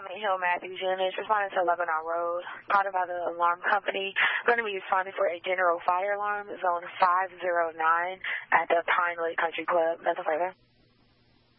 Summit Hill Matthews units responding to Lebanon Road, called by the alarm company. We're going to be responding for a general fire alarm, zone 509 at the Pine Lake Country Club. Nothing further.